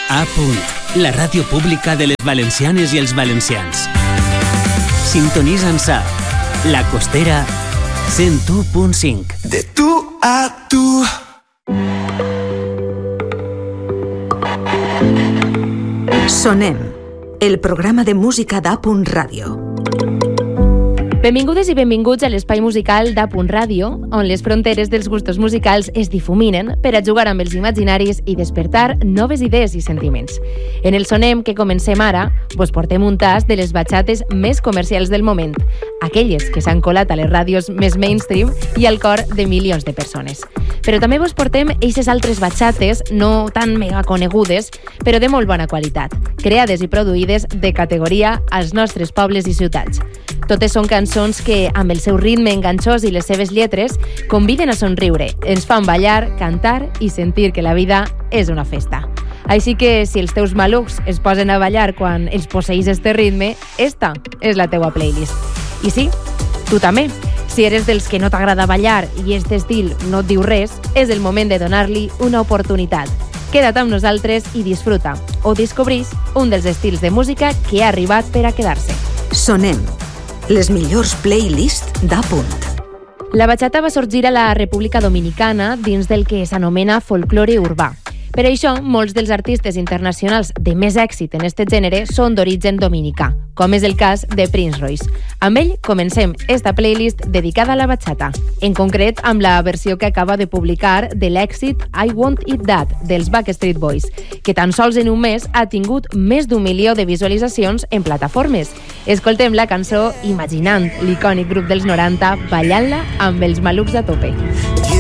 A Punt, la ràdio pública de les valencianes i els valencians. Sintonitza'ns a La Costera 101.5. De tu a tu. Sonem, el programa de música d'A Punt Ràdio. Benvingudes i benvinguts a l'espai musical d'A Punt Ràdio, on les fronteres dels gustos musicals es difuminen per a jugar amb els imaginaris i despertar noves idees i sentiments. En el Sonem que comencem ara, vos portem un tast de les batxates més comercials del moment, aquelles que s'han colat a les ràdios més mainstream i al cor de milions de persones. Però també vos portem eixes altres batxates no tan mega conegudes, però de molt bona qualitat, creades i produïdes de categoria als nostres pobles i ciutats. Totes són cançons que, amb el seu ritme enganxós i les seves lletres, conviden a somriure, ens fan ballar, cantar i sentir que la vida és una festa. Així que, si els teus malucs es posen a ballar quan els posseïs este ritme, esta és la teua playlist. I sí, tu també. Si eres dels que no t'agrada ballar i este estil no et diu res, és el moment de donar-li una oportunitat. Queda't amb nosaltres i disfruta o descobrís un dels estils de música que ha arribat per a quedar-se. Sonem, les millors playlists d'A Punt. La bachata va sorgir a la República Dominicana dins del que s'anomena folklore urbà. Per això, molts dels artistes internacionals de més èxit en aquest gènere són d'origen dominicà, com és el cas de Prince Royce. Amb ell comencem esta playlist dedicada a la bachata, en concret amb la versió que acaba de publicar de l'èxit I Want It That dels Backstreet Boys, que tan sols en un mes ha tingut més d'1 milió de visualitzacions en plataformes. Escoltem la cançó imaginant l'icònic grup dels 90 ballant-la amb els malucs a tope.